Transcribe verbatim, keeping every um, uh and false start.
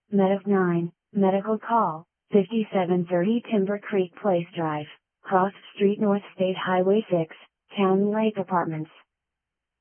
Medic nine, medical call, fifty-seven thirty Timber Creek Place Drive, Cross Street North State Highway six, Town Lake Apartments.